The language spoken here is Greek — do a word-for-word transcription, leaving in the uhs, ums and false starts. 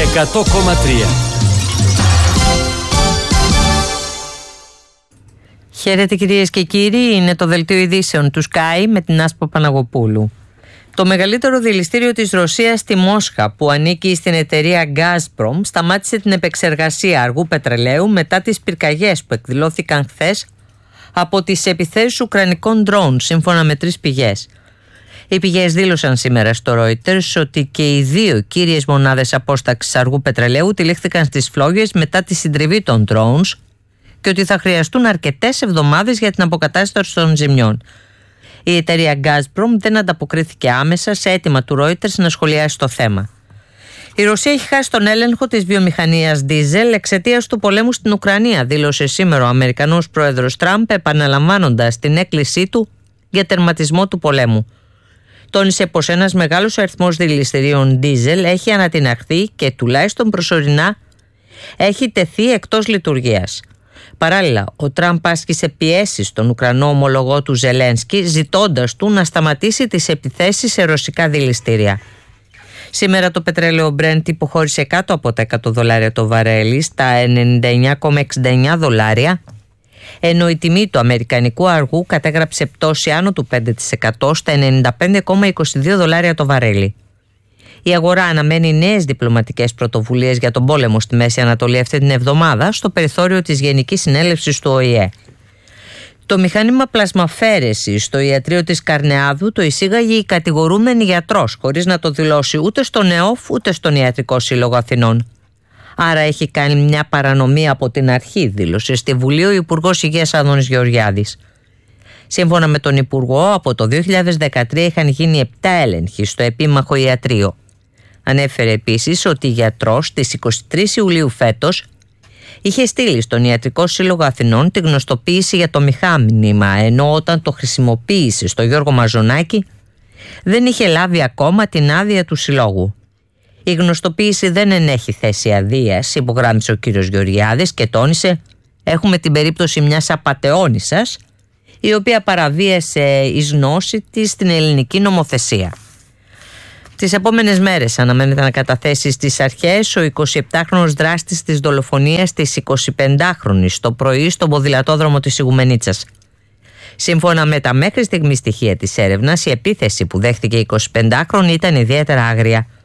εκατό κόμμα τρία. Χαίρετε κυρίες και κύριοι, είναι το δελτίο ειδήσεων του Sky με την Άσπα Παναγοπούλου. Το μεγαλύτερο δηληστήριο της Ρωσίας στη Μόσχα, που ανήκει στην εταιρεία Gazprom, σταμάτησε την επεξεργασία αργού πετρελαίου μετά τις πυρκαγιές που εκδηλώθηκαν χθες από τις επιθέσεις ουκρανικών ντρόουν, σύμφωνα με τρεις πηγές. Οι πηγές δήλωσαν σήμερα στο Reuters ότι και οι δύο κύριες μονάδες απόσταξης αργού πετρελαίου τυλίχθηκαν στις φλόγες μετά τη συντριβή των drones και ότι θα χρειαστούν αρκετές εβδομάδες για την αποκατάσταση των ζημιών. Η εταιρεία Gazprom δεν ανταποκρίθηκε άμεσα σε αίτημα του Reuters να σχολιάσει το θέμα. Η Ρωσία έχει χάσει τον έλεγχο της βιομηχανίας ντίζελ εξαιτίας του πολέμου στην Ουκρανία, δήλωσε σήμερα ο Αμερικανός πρόεδρος Τραμπ, επαναλαμβάνοντας την έκκλησή του για τερματισμό του πολέμου. Τόνισε πως ένας μεγάλος αριθμός δηληστηρίων ντίζελ έχει ανατιναχθεί και τουλάχιστον προσωρινά έχει τεθεί εκτός λειτουργίας. Παράλληλα, ο Τραμπ άσκησε πιέσεις στον Ουκρανό ομολογό του Ζελένσκι, ζητώντας του να σταματήσει τις επιθέσεις σε ρωσικά δηληστήρια. Σήμερα το πετρέλαιο Brent υποχώρησε κάτω από τα εκατό δολάρια το βαρέλι στα ενενήντα εννιά κόμμα εξήντα εννιά δολάρια, ενώ η τιμή του αμερικανικού αργού κατέγραψε πτώση άνω του πέντε τοις εκατό στα ενενήντα πέντε κόμμα είκοσι δύο δολάρια το βαρέλι. Η αγορά αναμένει νέες διπλωματικές πρωτοβουλίες για τον πόλεμο στη Μέση Ανατολή αυτή την εβδομάδα στο περιθώριο της Γενικής Συνέλευσης του Ο Η Ε. Το μηχάνημα πλασμαφέρεσης στο ιατρείο της Καρνεάδου το εισήγαγε η κατηγορούμενη γιατρός, χωρίς να το δηλώσει ούτε στον ΕΟΦ ούτε στον Ιατρικό Σύλλογο Αθηνών. Άρα έχει κάνει μια παρανομία από την αρχή, δήλωσε στη Βουλή ο Υπουργός Υγείας Άδωνης Γεωργιάδης. Σύμφωνα με τον Υπουργό, από το δύο χιλιάδες δεκατρία είχαν γίνει επτά έλεγχοι στο επίμαχο ιατρείο. Ανέφερε επίσης ότι η γιατρός στις είκοσι τρεις Ιουλίου φέτος είχε στείλει στον Ιατρικό Σύλλογο Αθηνών τη γνωστοποίηση για το μηχάνημα, ενώ όταν το χρησιμοποίησε στο Γιώργο Μαζονάκη δεν είχε λάβει ακόμα την άδεια του συλλόγου. Η γνωστοποίηση δεν ενέχει θέση αδείας, υπογράμμισε ο κύριος Γεωργιάδης και τόνισε: έχουμε την περίπτωση μιας απατεώνισσας η οποία παραβίασε εις γνώση της την ελληνική νομοθεσία. Τις επόμενες μέρες αναμένεται να καταθέσει στις αρχές ο εικοσιεπτάχρονος δράστης της δολοφονίας της εικοσιπεντάχρονης το πρωί στον ποδηλατόδρομο της Ιγουμενίτσας. Σύμφωνα με τα μέχρι στιγμή στοιχεία της έρευνας, η επίθεση που δέχτηκε η εικοσιπεντάχρονη ήταν ιδιαίτερα άγρια.